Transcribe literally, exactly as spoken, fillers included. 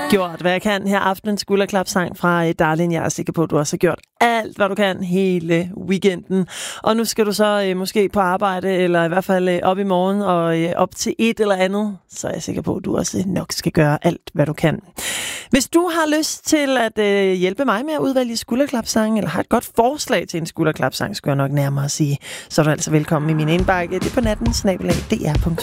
gjort, hvad jeg kan her aftenens skulderklapsang fra Darlin. Jeg er sikker på, at du også har gjort alt, hvad du kan hele weekenden. Og nu skal du så øh, måske på arbejde, eller i hvert fald øh, op i morgen, og øh, op til et eller andet. Så er jeg sikker på, at du også nok skal gøre alt, hvad du kan. Hvis du har lyst til at øh, hjælpe mig med at udvælge skulderklapsang, eller har et godt forslag til en skulderklapsang, skal jeg nok nærmere sige, så er du altså velkommen i min indbakke. Det er på natten, snabel-a, d r punktum